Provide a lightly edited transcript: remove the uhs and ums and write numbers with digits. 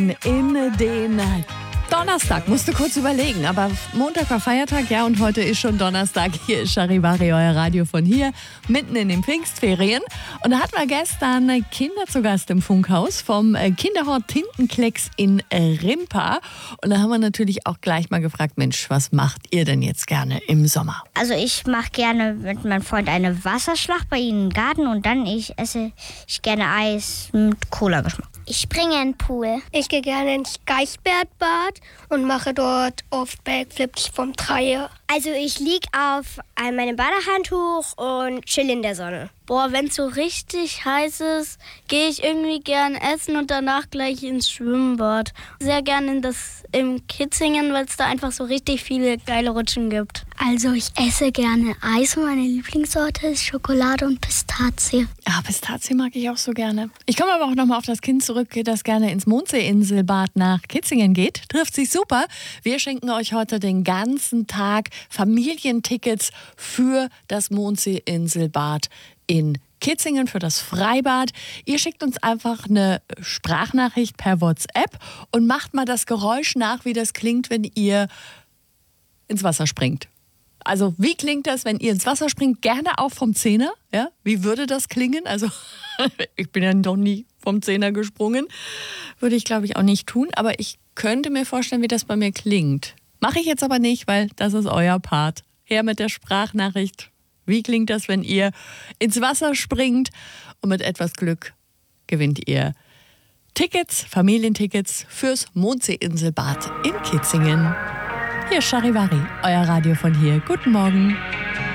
In den Donnerstag, musst du kurz überlegen, aber Montag war Feiertag, ja, und heute ist schon Donnerstag. Hier ist Charivari, euer Radio von hier, mitten in den Pfingstferien. Und da hatten wir gestern Kinder zu Gast im Funkhaus vom Kinderhort Tintenklecks in Rimpa. Und da haben wir natürlich auch gleich mal gefragt, Mensch, was macht ihr denn jetzt gerne im Sommer? Also ich mache gerne mit meinem Freund eine Wasserschlacht bei ihnen im Garten und dann esse ich gerne Eis mit Cola-Geschmack. Ich springe in den Pool. Ich gehe gerne ins Geichbertbad und mache dort oft Backflips vom Dreier. Also ich liege auf meinem Badehandtuch und chill in der Sonne. Boah, wenn es so richtig heiß ist, gehe ich irgendwie gern essen und danach gleich ins Schwimmbad. Sehr gerne im Kitzingen, weil es da einfach so richtig viele geile Rutschen gibt. Also ich esse gerne Eis und meine Lieblingssorte ist Schokolade und Pistazie. Ja, Pistazie mag ich auch so gerne. Ich komme aber auch nochmal auf das Kind zurück, das gerne ins Mondseeinselbad nach Kitzingen geht. Trifft sich super. Wir schenken euch heute den ganzen Tag Familientickets für das Mondseeinselbad in Kitzingen, für das Freibad. Ihr schickt uns einfach eine Sprachnachricht per WhatsApp und macht mal das Geräusch nach, wie das klingt, wenn ihr ins Wasser springt. Also wie klingt das, wenn ihr ins Wasser springt? Gerne auch vom Zehner. Ja? Wie würde das klingen? Also ich bin ja noch nie vom Zehner gesprungen. Würde ich, glaube ich, auch nicht tun. Aber ich könnte mir vorstellen, wie das bei mir klingt. Mache ich jetzt aber nicht, weil das ist euer Part. Her mit der Sprachnachricht. Wie klingt das, wenn ihr ins Wasser springt? Und mit etwas Glück gewinnt ihr Tickets, Familientickets fürs Mondseeinselbad in Kitzingen. Hier ist Charivari, euer Radio von hier. Guten Morgen.